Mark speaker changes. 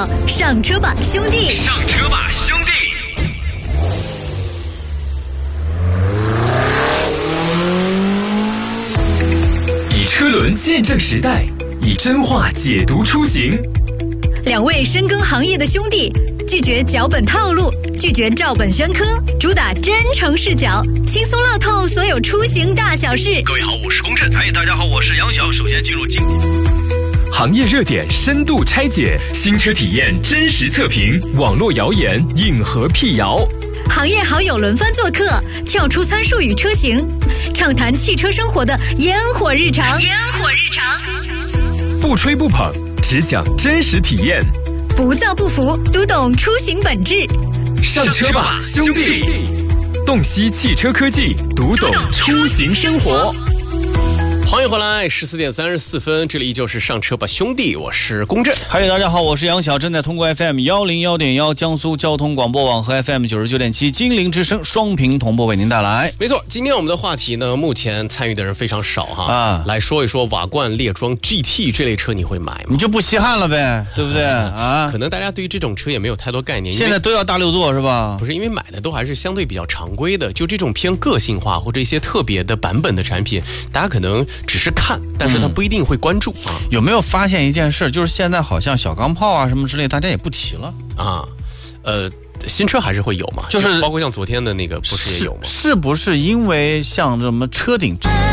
Speaker 1: 到上车吧兄弟，
Speaker 2: 上车吧兄弟。以车轮见证时代，以真话解读出行。
Speaker 1: 两位深耕行业的兄弟，拒绝脚本套路，拒绝照本宣科，主打真诚视角，轻松唠透所有出行大小事。
Speaker 2: 各位好，我是龚震。大家好，我是杨晓。首先进入行业热点深度拆解，新车体验真实测评，网络谣言硬核辟谣。
Speaker 1: 行业好友轮番做客，跳出参数与车型，畅谈汽车生活的烟火日常。
Speaker 2: 不吹不捧，只讲真实体验，
Speaker 1: 不造不服，读懂出行本质。
Speaker 2: 上车吧兄弟，洞悉汽车科技，读懂出行生活。欢迎回来，14点34分，这里依旧是上车吧兄弟，我是龚震。
Speaker 3: 嗨，大家好，我是杨晓，正在通过 FM 101.1江苏交通广播网和 FM 99.7金陵之声双屏同步为您带来。
Speaker 4: 没错，今天我们的话题呢，目前参与的人非常少哈，来说一说瓦罐猎装 GT 这类车你会买吗？
Speaker 3: 你就不稀罕了呗，对不对啊？
Speaker 4: 可能大家对于这种车也没有太多概念，
Speaker 3: 现在都要大6座是吧？
Speaker 4: 不是，因为买的都还是相对比较常规的，就这种偏个性化或者一些特别的版本的产品，大家可能只是看，但是他不一定会关注啊。
Speaker 3: 有没有发现一件事，就是现在好像小钢炮啊什么之类，大家也不提了
Speaker 4: 啊。新车还是会有嘛，
Speaker 3: 就是
Speaker 4: 包括像昨天的那个，不是也有吗？
Speaker 3: 是不是因为像什么车顶